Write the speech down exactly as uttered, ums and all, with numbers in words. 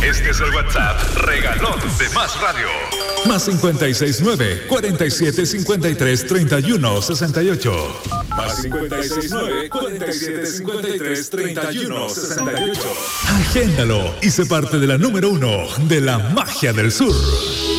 Este es el WhatsApp regalón de Más Radio. Más cincuenta y seis nueve, cuarenta y siete, cincuenta y tres, treinta y uno, sesenta y ocho. Más cincuenta y seis nueve, cuarenta y siete, cincuenta y tres, treinta y uno, sesenta y ocho. Agéndalo y sé parte de la número uno de la magia del sur.